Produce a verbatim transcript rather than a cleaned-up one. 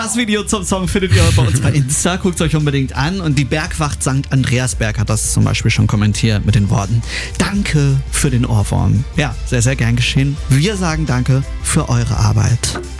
Das Video zum Song findet ihr bei uns bei Insta. Guckt es euch unbedingt an. Und die Bergwacht Sankt Andreasberg hat das zum Beispiel schon kommentiert mit den Worten: Danke für den Ohrwurm. Ja, sehr, sehr gern geschehen. Wir sagen danke für eure Arbeit.